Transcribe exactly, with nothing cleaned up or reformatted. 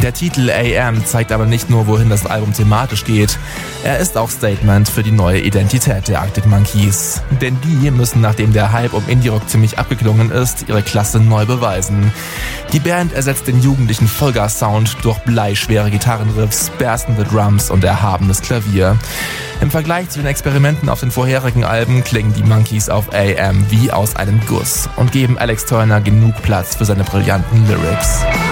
Der Titel A M zeigt aber nicht nur, wohin das Album thematisch geht. Er ist auch Statement für die neue Identität der Arctic Monkeys. Denn die müssen, nachdem der Hype um Indie-Rock ziemlich abgeklungen ist, ihre Klasse neu beweisen. Die Band ersetzt den jugendlichen Vollgas-Sound durch bleischwere Gitarrenriffs, berstende Drums und erhabenes Klavier. Im Vergleich zu den Experimenten auf den vorherigen Alben klingen die Monkeys auf A M wie aus einem Guss und geben Alex Turner genug Platz für seine brillanten Lyrics.